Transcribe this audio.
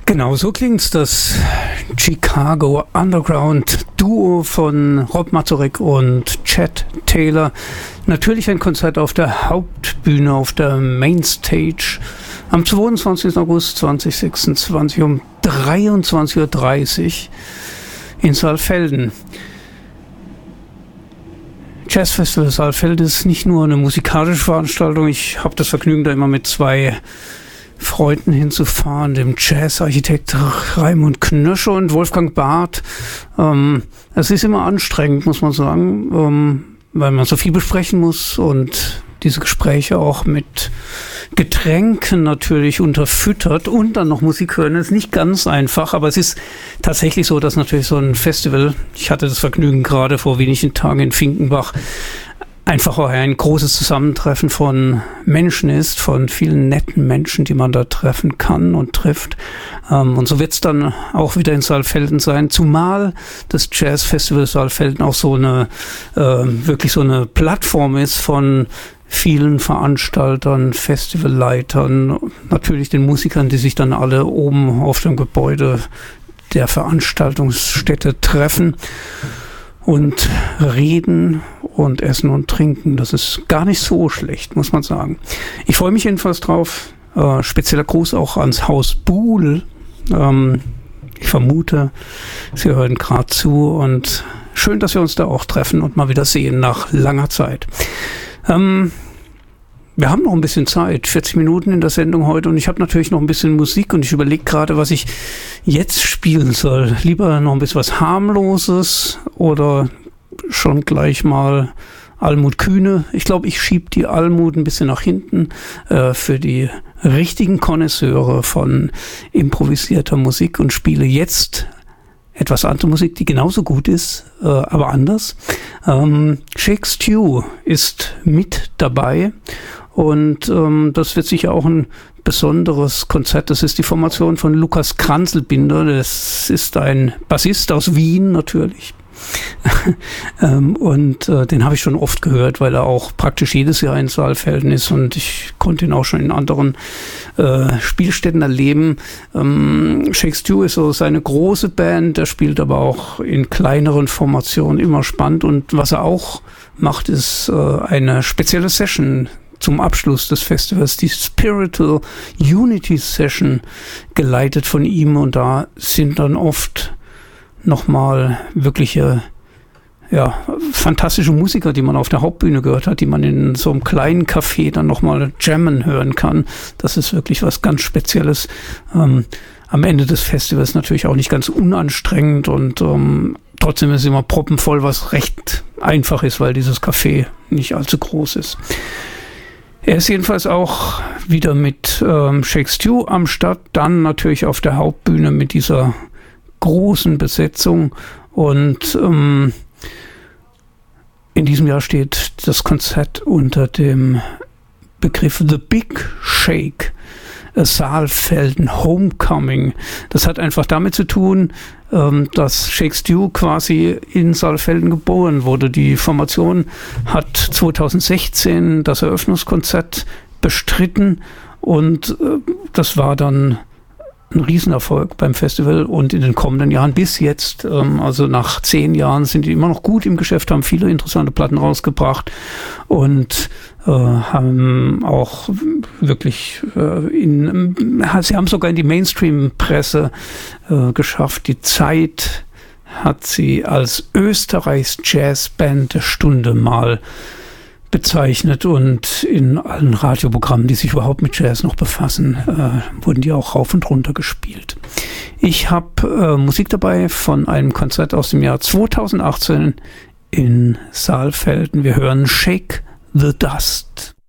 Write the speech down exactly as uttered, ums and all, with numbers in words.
Genau, so klingt's, das Chicago Underground Duo von Rob Mazurek und Chad Taylor. Natürlich ein Konzert auf der Hauptbühne, auf der Mainstage am zweiundzwanzigsten August zweitausendsechsundzwanzig um dreiundzwanzig Uhr dreißig in Saalfelden. Jazzfestival Saalfeld ist nicht nur eine musikalische Veranstaltung. Ich habe das Vergnügen, da immer mit zwei Freunden hinzufahren, dem Jazzarchitekt Raimund Knösche und Wolfgang Barth. Ähm, es ist immer anstrengend, muss man sagen, ähm, weil man so viel besprechen muss und diese Gespräche auch mit Getränken natürlich unterfüttert und dann noch Musik hören. Das ist nicht ganz einfach, aber es ist tatsächlich so, dass natürlich so ein Festival, ich hatte das Vergnügen gerade vor wenigen Tagen in Finkenbach, einfach auch ein großes Zusammentreffen von Menschen ist, von vielen netten Menschen, die man da treffen kann und trifft. Ähm, und so wird es dann auch wieder in Saalfelden sein, zumal das Jazzfestival Saalfelden auch so eine, äh, wirklich so eine Plattform ist von vielen Veranstaltern, Festivalleitern, natürlich den Musikern, die sich dann alle oben auf dem Gebäude der Veranstaltungsstätte treffen und reden und essen und trinken. Das ist gar nicht so schlecht, muss man sagen. Ich freue mich jedenfalls drauf. Äh, spezieller Gruß auch ans Haus Buhl. Ähm, ich vermute, Sie hören gerade zu und schön, dass wir uns da auch treffen und mal wieder sehen nach langer Zeit. Ähm, wir haben noch ein bisschen Zeit, vierzig Minuten in der Sendung heute, und ich habe natürlich noch ein bisschen Musik und ich überlege gerade, was ich jetzt spielen soll. Lieber noch ein bisschen was Harmloses oder schon gleich mal Almut Kühne. Ich glaube, ich schiebe die Almut ein bisschen nach hinten äh, für die richtigen Konnoisseure von improvisierter Musik und spiele jetzt etwas andere Musik, die genauso gut ist, äh, aber anders. Ähm, Shake Stew ist mit dabei und ähm, das wird sicher auch ein besonderes Konzert. Das ist die Formation von Lukas Kranzelbinder. Das ist ein Bassist aus Wien natürlich. ähm, und äh, den habe ich schon oft gehört, weil er auch praktisch jedes Jahr in Saalfelden ist und ich konnte ihn auch schon in anderen äh, Spielstätten erleben. Ähm, Shake Stew ist so seine große Band, der spielt aber auch in kleineren Formationen immer spannend, und was er auch macht, ist äh, eine spezielle Session zum Abschluss des Festivals, die Spiritual Unity Session, geleitet von ihm, und da sind dann oft nochmal wirkliche, ja, fantastische Musiker, die man auf der Hauptbühne gehört hat, die man in so einem kleinen Café dann nochmal jammen hören kann. Das ist wirklich was ganz Spezielles. Ähm, am Ende des Festivals natürlich auch nicht ganz unanstrengend, und ähm, trotzdem ist es immer proppenvoll, was recht einfach ist, weil dieses Café nicht allzu groß ist. Er ist jedenfalls auch wieder mit ähm, Shake Stew am Start, dann natürlich auf der Hauptbühne mit dieser großen Besetzung, und ähm, in diesem Jahr steht das Konzert unter dem Begriff The Big Shake, a Saalfelden Homecoming. Das hat einfach damit zu tun, ähm, dass Shake Stew quasi in Saalfelden geboren wurde. Die Formation hat zweitausendsechzehn das Eröffnungskonzert bestritten, und äh, das war dann ein Riesenerfolg beim Festival, und in den kommenden Jahren bis jetzt, ähm, also nach zehn Jahren, sind die immer noch gut im Geschäft, haben viele interessante Platten rausgebracht und äh, haben auch wirklich äh, in, sie haben sogar in die Mainstream-Presse äh, geschafft. Die Zeit hat sie als Österreichs Jazzband der Stunde mal bezeichnet, und in allen Radioprogrammen, die sich überhaupt mit Jazz noch befassen, äh, wurden die auch rauf und runter gespielt. Ich habe äh, Musik dabei von einem Konzert aus dem Jahr zweitausendachtzehn in Saalfelden. Wir hören Shake the Dust.